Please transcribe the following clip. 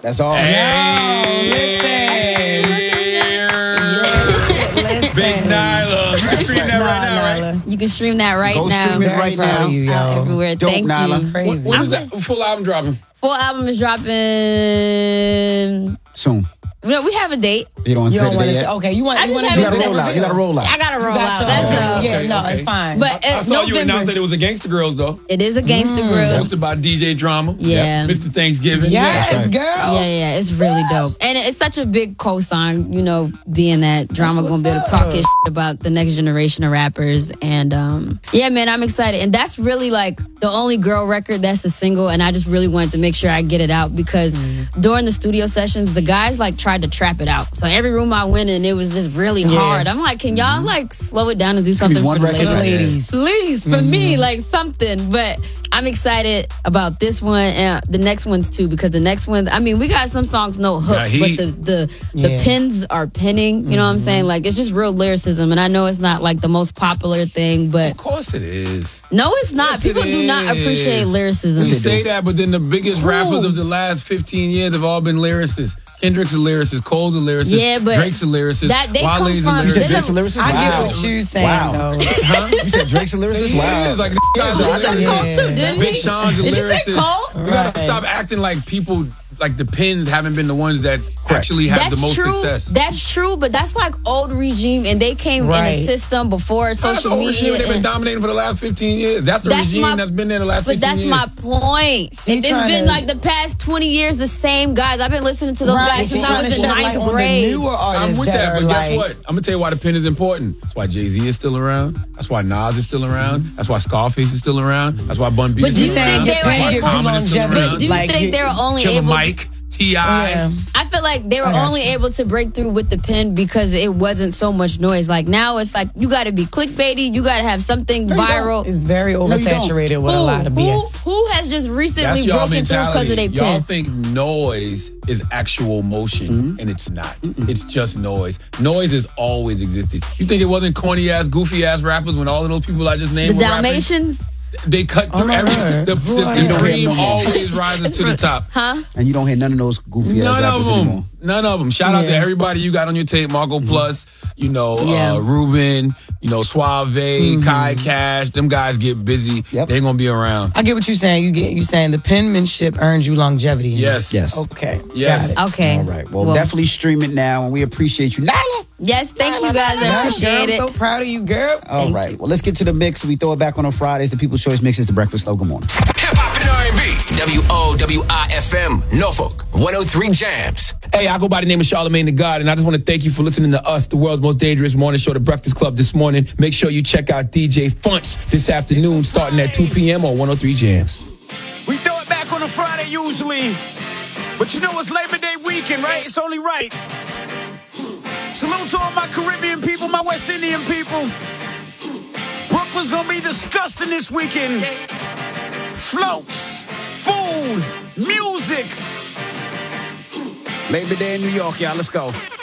That's all. Big Nyla. You can stream that right now, right? You can stream that right now. Go stream it right now. Everywhere. Dope, Thank Nyla. you. Crazy. When is that full album dropping? Full album is dropping soon. No, we have a date. You don't want to say the date yet? Okay, you want to roll out. You got to roll out. I got to roll out. It's fine. But I saw you announce that it was a Gangsta Girls, though. It is a Gangsta Girls. Hosted by DJ Drama. Yeah. Mr. Thanksgiving. Yes, girl. Yeah, it's really dope. And it's such a big co-song, you know, being that Drama gonna be able to talk his shit about the next generation of rappers. And yeah, man, I'm excited. And that's really like the only girl record that's a single. And I just really wanted to make sure I get it out because during the studio sessions, the guys like tried to trap it out. So every room I went in, it was just really hard. I'm like, can y'all like slow it down and do something for the ladies? Please, for me, like something. But I'm excited about this one and the next ones too, because the next one, I mean, we got some songs no hook, but the pins are pinning. You know what I'm saying? Like it's just real lyricism, and I know it's not like the most popular thing, but of course it is. No, it's not. Yes, People do not appreciate lyricism. You say that, but then the biggest rappers of the last 15 years have all been lyricists. Kendrick's a lyricist, Cole's a lyricist, yeah, but Drake's a lyricist, Wale's a lyricist. You said Drake's a lyricist? I get what you're saying, though. Huh? You said Drake's a lyricist? Wow. Like, Cole too, didn't he? Big Sean's a Did lyricist. you say Cole? You gotta stop acting like people, like the pins haven't been the ones that actually have the most success. That's true, but that's like old regime, and they came in a system before social media. They've been dominating for the last 15 years. That's the regime that's been there the last 15 years. But that's my point. It's been like the past 20 years, the same guys. I've been listening to those guys since I was in ninth grade. I'm with that, but guess what? I'm gonna tell you why the pen is important. That's why Jay-Z is still around. That's why Nas is still around. That's why Scarface is still around. That's why Bun B is still around. That's why Common is still around. But do you think they were only able? Mike, T.I. I feel like they were only able to break through with the pen because it wasn't so much noise. Like now it's like you got to be clickbaity. You got to have something viral. It's very oversaturated with a lot of BS. Who has just recently broken through because of their pen? Y'all think noise is actual motion, and it's not. It's just noise. Noise has always existed. You think it wasn't corny ass, goofy ass rappers when all of those people I just named the were Dalmatians? rapping? They cut through everything. The cream always rises to the top. Huh? And you don't hear none of those goofy ass rappers anymore. None of them. Shout out to everybody you got on your tape. Marco Plus, you know, Ruben, you know, Suave, Kai Cash. Them guys get busy. They're going to be around. I get what you're saying. You saying the penmanship earns you longevity. Yes. Okay. Yes. Got it. Okay. All right. Well, definitely stream it now, and we appreciate you. Nyla! Yes, thank you guys. I appreciate it. I'm so proud of you, girl. All right. Well, let's get to the mix. We throw it back on Fridays. The People's Choice Mix is the Breakfast Club. Good morning. Hip-hop and R&B. WOWIFM, Norfolk, 103 Jams. Hey, I go by the name of Charlamagne the God, and I just want to thank you for listening to us, the world's most dangerous morning show, The Breakfast Club, this morning. Make sure you check out DJ Funch this afternoon, starting at 2 p.m. on 103 Jams. We throw it back on a Friday usually, but you know it's Labor Day weekend, right? It's only right. Salute to all my Caribbean people, my West Indian people. Brooklyn's gonna be disgusting this weekend. Floats, food, music. Labor Day in New York, y'all. Let's go.